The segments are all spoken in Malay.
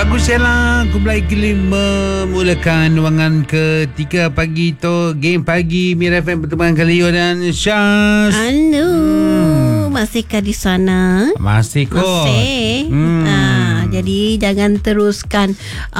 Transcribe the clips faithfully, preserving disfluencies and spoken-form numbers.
Lagu Sheila Kublai Kilim memulakan ruangan ketiga pagi tu. Game pagi Mira F M bertemu dengan Leo dan Syaz. Halo, hmm. masihkah di sana? Masih kot. Masih. Hmm. Ha, jadi jangan teruskan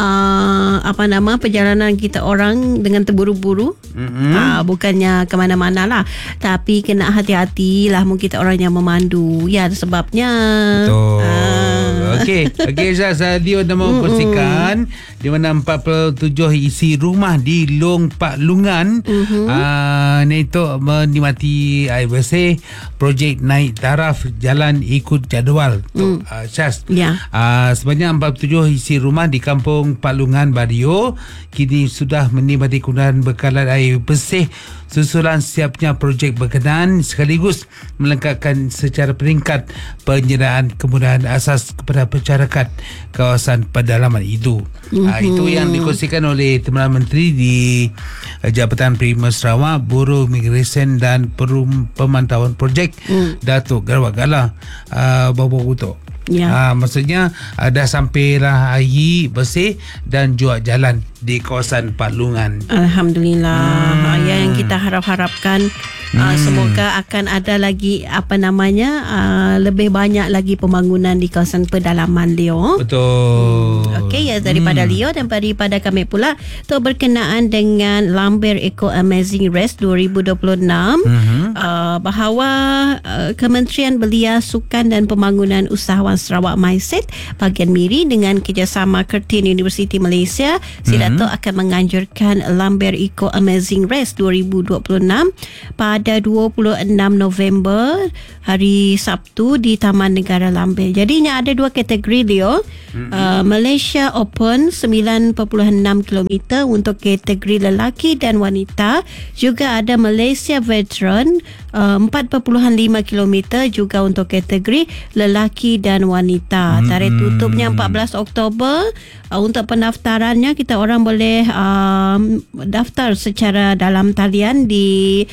uh, apa nama perjalanan kita orang dengan terburu-buru. Mm-hmm. Ha, bukannya ke mana-mana lah, tapi kena hati-hati lah. Mungkin kita orang yang memandu. Ya, ada sebabnya. Betul. Ha. Okey, okey Syaz, Leo dah mau kongsikan di mana empat puluh tujuh isi rumah di Long Pak Lungan mm-hmm. uh, ni tu menikmati air bersih, projek naik taraf jalan ikut jadual tu. Mm. Uh, Syaz. Ya. Uh, sebanyak empat puluh tujuh isi rumah di kampung Pak Lungan Bario kini sudah menikmati kegunaan bekalan air bersih susulan siapnya projek berkenaan, sekaligus melengkapkan secara peringkat penyediaan kemudahan asas kepada masyarakat kawasan pedalaman itu. Mm-hmm. Uh, itu yang dikongsikan oleh Timbalan Menteri di uh, Jabatan Primer Sarawak, Bureau Migration dan Perum Pemantauan Projek, mm. Datuk Garwat Gala uh, bawa itu. Ya. Ha, maksudnya uh, dah sampailah air bersih dan juga jalan di kawasan Pak Lungan. Alhamdulillah. Hmm. Ya, yang kita harap-harapkan hmm. uh, semoga akan ada lagi apa namanya uh, lebih banyak lagi pembangunan di kawasan pedalaman Leo. Betul. Hmm. Okey, ya, daripada hmm. Leo dan daripada kami pula tu berkenaan dengan Lambert Eco Amazing Race dua ribu dua puluh enam hmm. uh, bahawa uh, Kementerian Belia, Sukan dan Pembangunan Usahawan Sarawak MySet bahagian Miri dengan kerjasama Curtin University Malaysia si mm-hmm. Dato' akan menganjurkan Lambert Eco Amazing Race dua ribu dua puluh enam pada dua puluh enam November hari Sabtu di Taman Negara Lambert. Jadinya ada dua kategori Leo. Mm-hmm. uh, Malaysia Open sembilan perpuluhan enam kilometer untuk kategori lelaki dan wanita, juga ada Malaysia Veteran uh, empat perpuluhan lima kilometer juga untuk kategori lelaki dan wanita. Tarikh tutupnya empat belas Oktober. Uh, untuk pendaftarannya kita orang boleh um, daftar secara dalam talian di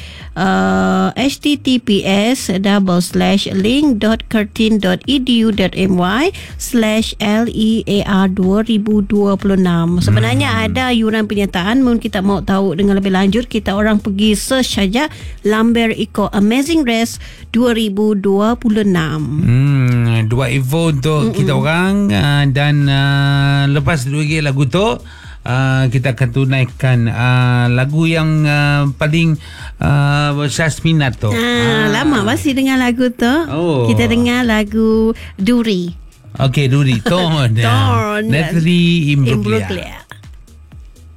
uh, h t t p s double slash link dot curtin dot e d u dot m y slash l e a r dua ribu dua puluh enam. Sebenarnya hmm. ada yuran penyertaan. Mungkin kita mau tahu dengan lebih lanjut, kita orang pergi search saja Lambert Eco Amazing Race dua ribu dua puluh enam. Hmm, dua event untuk Mm-mm. kita orang uh, dan uh, lepas dua lagi lagu tu uh, kita akan tunaikan uh, lagu yang uh, paling uh, Syaz minat tu. Ah, ah. Lama masih dengar lagu tu. Oh. Kita dengar lagu Duri. Okey, Duri. Ton. Ton. Natalie Imbruglia. Imbruglia.